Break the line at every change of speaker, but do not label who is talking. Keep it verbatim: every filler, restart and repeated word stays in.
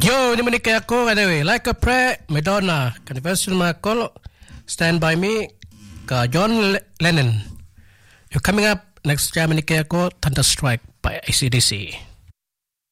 Yo, ni menikah aku anyway. Like a prayer, Madonna. Conversion ma call. Stand by me. Ka John Lennon. You're coming up next time menikah aku Thunderstrike by A C D C.